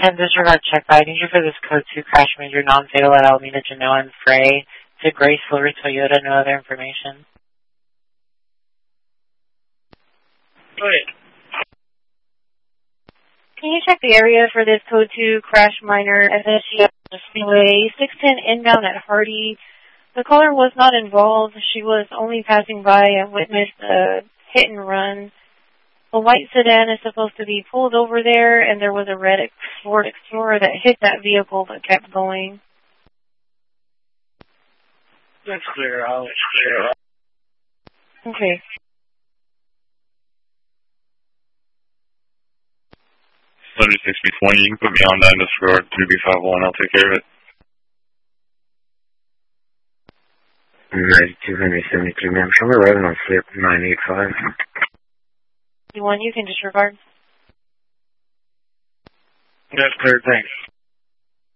10 disregard check by. I need you for this code 2 crash major non-fatal at Alameda, Genoa, and Frey to Grace Silver Toyota. No other information. Go ahead. Can you check the area for this code 2 crash minor SSG Speedway 610 inbound at Hardy? The caller was not involved. She was only passing by and witnessed a hit and run. A white sedan is supposed to be pulled over there, and there was a red Ford Explorer that hit that vehicle but kept going. That's clear. I'll Okay. Letter 6B20, you can put me on 9 disregard 2B51, I'll take care of it. 273, ma'am. Show me arriving on slip 985. You can disregard. That's clear, thanks.